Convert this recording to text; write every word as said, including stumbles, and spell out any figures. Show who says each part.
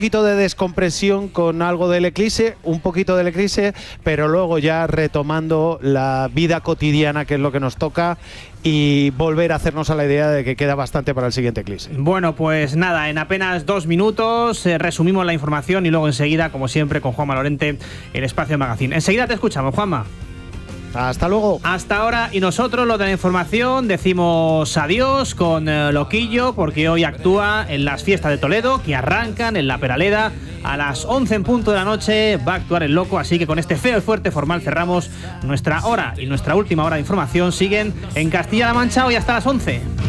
Speaker 1: poquito de descompresión con algo del eclipse, un poquito del eclipse, pero luego ya retomando la vida cotidiana, que es lo que nos toca, y volver a hacernos a la idea de que queda bastante para el siguiente eclipse.
Speaker 2: Bueno, pues nada, en apenas dos minutos eh, resumimos la información y luego enseguida, como siempre, con Juanma Lorente, el Espacio Magazine. Enseguida te escuchamos, Juanma.
Speaker 1: Hasta luego.
Speaker 2: Hasta ahora, y nosotros, lo de la información, decimos adiós con eh, Loquillo, porque hoy actúa en las fiestas de Toledo, que arrancan en la Peraleda a las once en punto de la noche. Va a actuar el Loco, así que con este feo y fuerte formal cerramos nuestra hora, y nuestra última hora de información siguen en Castilla-La Mancha hoy hasta las once.